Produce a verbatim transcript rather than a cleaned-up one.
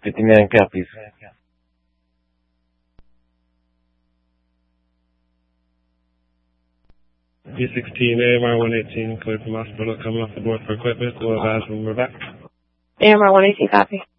fifty-nine copies. B sixteen, A M R one eighteen, cleared from hospital, coming off the board for equipment. We'll advise when we're back. A M R one eighteen, copy.